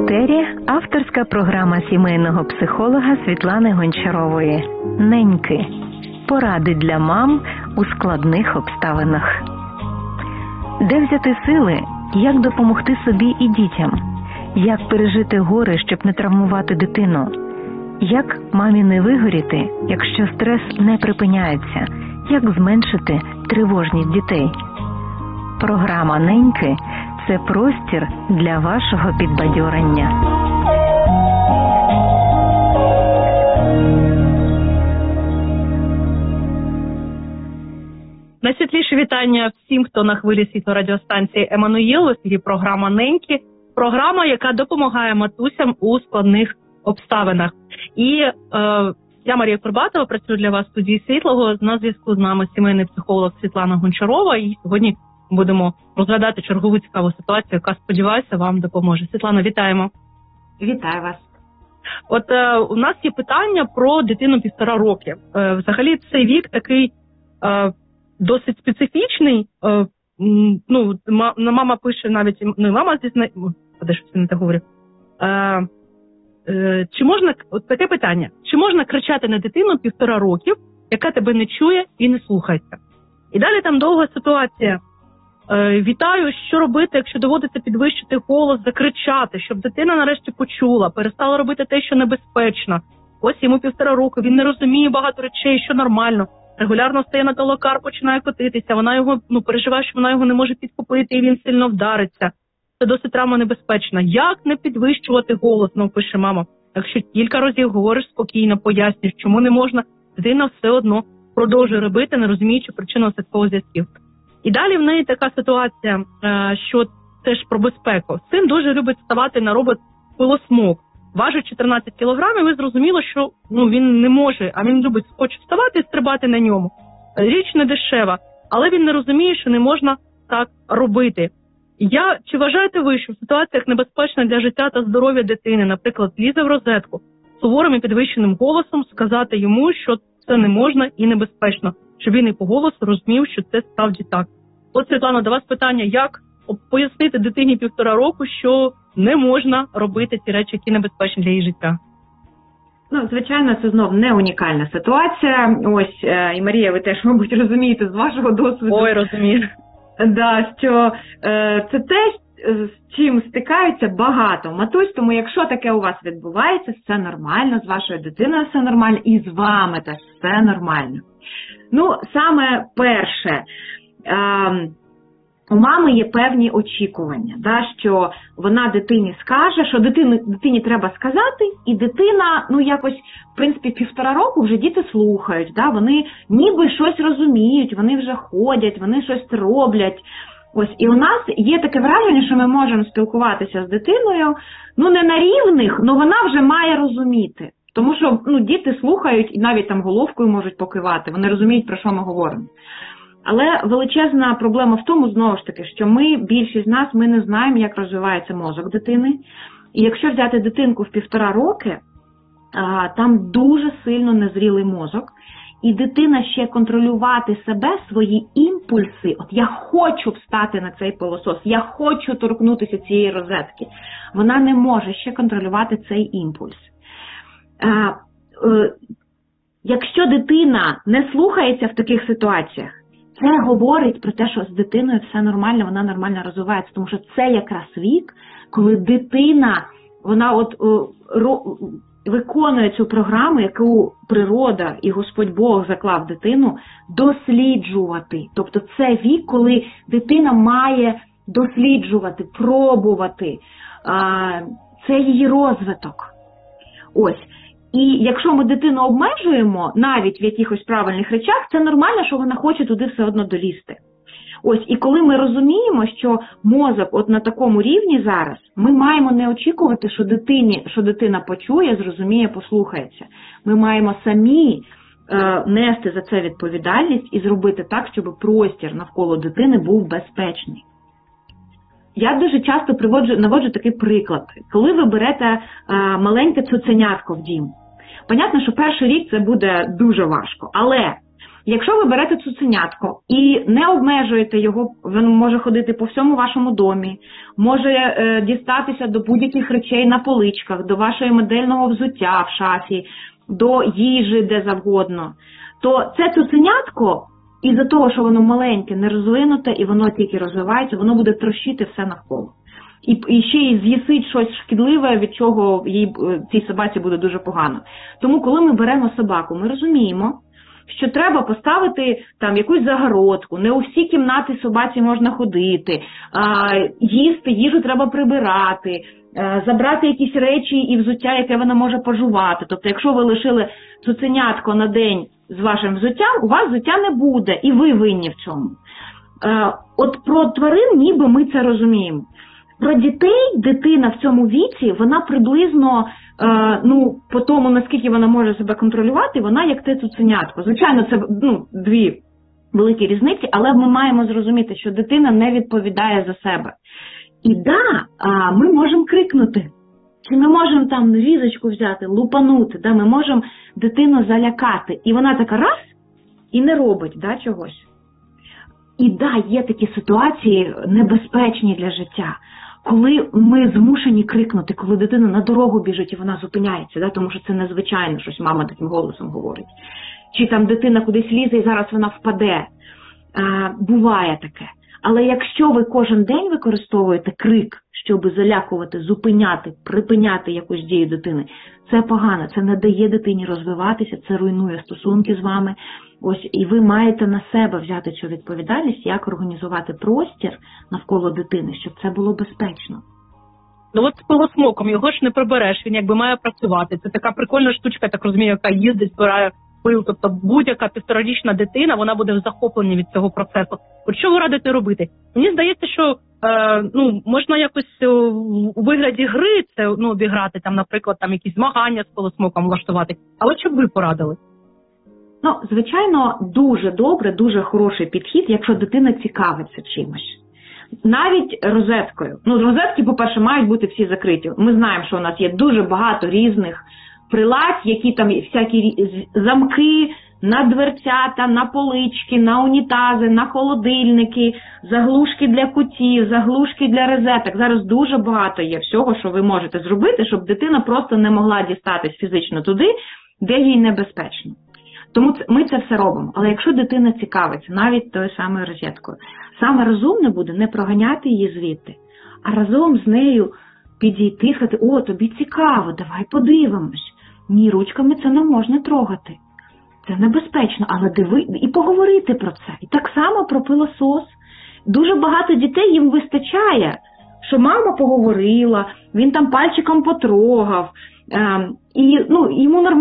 етері авторська програма сімейного психолога Світлани Гончарової «Неньки. Поради для мам у складних обставинах». Де взяти сили, як допомогти собі і дітям? Як пережити горе, щоб не травмувати дитину? Як мамі не вигоріти, якщо стрес не припиняється? Як зменшити тривожність дітей? Програма «Неньки» – це простір для вашого підбадьорення. Найсвітліші вітання всім, хто на хвилі світлорадіостанції «Еммануїл». У ефірі програма «Неньки». Програма, яка допомагає матусям у складних обставинах. І я, Марія Курбатова, працюю для вас в студії Світлого. На зв'язку з нами сімейний психолог Світлана Гончарова. І сьогодні будемо розглядати чергову цікаву ситуацію, яка, сподіваюся, вам допоможе. Світлана, вітаємо. Вітаю вас. От у нас є питання про дитину 1,5 роки. Взагалі, цей вік такий досить специфічний. Мама пише навіть, мама зізнає, щось не так говорю. Чи можна, от таке питання, чи можна кричати на дитину 1,5 років, яка тебе не чує і не слухається? І далі там довга ситуація. Вітаю, що робити, якщо доводиться підвищити голос, закричати, щоб дитина нарешті почула, перестала робити те, що небезпечно. Ось йому 1,5 року, він не розуміє багато речей, що нормально. Регулярно стає на толокар, починає котитися, вона його, переживає, що вона його не може підхопити, і він сильно вдариться. Це досить травмонебезпечно. Як не підвищувати голос, пише мама. Якщо кілька разів говориш спокійно, пояснюєш, чому не можна, дитина все одно продовжує робити, не розуміючи причинно-наслідкових зв'язків. І далі в неї така ситуація, що теж про безпеку. Син дуже любить ставати на робот пилосмок. Важить 14 кілограмів, і зрозуміло, що він не може, а він любить, хоче вставати і стрибати на ньому. Річ не дешева, але він не розуміє, що не можна так робити. Чи вважаєте ви, що в ситуаціях небезпечних для життя та здоров'я дитини, наприклад, лізе в розетку, суворим і підвищеним голосом сказати йому, що це не можна і небезпечно, щоб він і по голосу розумів, що це справді так? От, Світлана, до вас питання, як пояснити дитині 1,5 року, що не можна робити ті речі, які небезпечні для її життя? Звичайно, це знов не унікальна ситуація. Ось, і Марія, ви теж, мабуть, розумієте з вашого досвіду. Ой, розумію. Да, що це те, з чим стикаються багато матусь, тому якщо таке у вас відбувається, все нормально, з вашою дитиною все нормально, і з вами теж все нормально. Саме перше, у мами є певні очікування, що вона дитині скаже, що дитині треба сказати, і дитина, якось, в принципі, 1,5 року вже діти слухають, вони ніби щось розуміють, вони вже ходять, вони щось роблять. Ось, і у нас є таке враження, що ми можемо спілкуватися з дитиною, не на рівних, але вона вже має розуміти. Тому що, діти слухають і навіть там головкою можуть покивати, вони розуміють, про що ми говоримо. Але величезна проблема в тому, знову ж таки, що більшість з нас, ми не знаємо, як розвивається мозок дитини. І якщо взяти дитинку в 1,5 роки, там дуже сильно незрілий мозок. І дитина ще контролювати себе, свої імпульси, от я хочу встати на цей пилосос, я хочу торкнутися цієї розетки, вона не може ще контролювати цей імпульс. Якщо дитина не слухається в таких ситуаціях, це говорить про те, що з дитиною все нормально, вона нормально розвивається, тому що це якраз вік, коли дитина, вона виконує цю програму, яку природа і Господь Бог заклав дитину, досліджувати. Тобто це вік, коли дитина має досліджувати, пробувати. Це її розвиток. Ось. І якщо ми дитину обмежуємо навіть в якихось правильних речах, це нормально, що вона хоче туди все одно долізти. Ось, і коли ми розуміємо, що мозок от на такому рівні зараз, ми маємо не очікувати, що дитина почує, зрозуміє, послухається. Ми маємо самі нести за це відповідальність і зробити так, щоб простір навколо дитини був безпечний. Я дуже часто наводжу такий приклад. Коли ви берете маленьке цуценятко в дім, понятно, що перший рік це буде дуже важко, але Якщо ви берете цуценятко і не обмежуєте його, він може ходити по всьому вашому домі, може дістатися до будь-яких речей на поличках, до вашого модельного взуття в шафі, до їжі де завгодно, то це цуценятко, із-за того, що воно маленьке, не розвинуте, і воно тільки розвивається, воно буде трощити все навколо. І ще й з'їсить щось шкідливе, від чого цій собаці буде дуже погано. Тому, коли ми беремо собаку, ми розуміємо, що треба поставити там якусь загородку, не у всі кімнати собаці можна ходити, їжу треба прибирати, забрати якісь речі і взуття, яке вона може пожувати. Тобто, якщо ви лишили цуценятко на день з вашим взуттям, у вас взуття не буде, і ви винні в цьому. От про тварин ніби ми це розуміємо. Про дітей дитина в цьому віці, вона приблизно, по тому, наскільки вона може себе контролювати, вона як те цуценятко. Звичайно, це дві великі різниці, але ми маємо зрозуміти, що дитина не відповідає за себе. І ми можемо крикнути, чи ми можемо там різочку взяти, лупанути, ми можемо дитину залякати. І вона така раз, і не робить чогось. І є такі ситуації небезпечні для життя, коли ми змушені крикнути, коли дитина на дорогу біжить і вона зупиняється, тому що це незвичайно, щось мама таким голосом говорить. Чи там дитина кудись лізе і зараз вона впаде. Буває таке. Але якщо ви кожен день використовуєте крик, щоб залякувати, зупиняти, припиняти якусь дію дитини, це погано, це не дає дитині розвиватися, це руйнує стосунки з вами. Ось, і ви маєте на себе взяти цю відповідальність, як організувати простір навколо дитини, щоб це було безпечно. От з пилосмоком, його ж не прибереш, він якби має працювати. Це така прикольна штучка, я так розумію, яка їздить, збирає пил. Тобто будь-яка 1,5-річна дитина, вона буде в захопленні від цього процесу. От що ви радите робити? Мені здається, що можна якось у вигляді гри це обіграти, наприклад, якісь змагання з пилосмоком влаштувати. Але що б ви порадили? Звичайно, дуже добре, дуже хороший підхід, якщо дитина цікавиться чимось. Навіть розеткою. Розетки, по-перше, мають бути всі закриті. Ми знаємо, що у нас є дуже багато різних приладь, які там всякі замки на дверцята, на полички, на унітази, на холодильники, заглушки для кутів, заглушки для розеток. Зараз дуже багато є всього, що ви можете зробити, щоб дитина просто не могла дістатись фізично туди, де їй небезпечно. Тому ми це все робимо. Але якщо дитина цікавиться, навіть тою самою розеткою, саме розумне буде не проганяти її звідти, а разом з нею підійти і сказати: «О, тобі цікаво, давай подивимось». Ні, ручками це не можна трогати. Це небезпечно, але і поговорити про це. І так само про пилосос. Дуже багато дітей їм вистачає, що мама поговорила, він там пальчиком потрогав, і йому нормально.